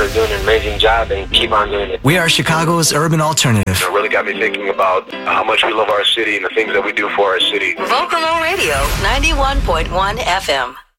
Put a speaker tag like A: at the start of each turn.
A: are doing an amazing job and keep on doing it.
B: We are Chicago's urban alternative.
C: It really got me thinking about how much we love our city and the things that we do for our city.
D: Vocalo Radio, 91.1 FM.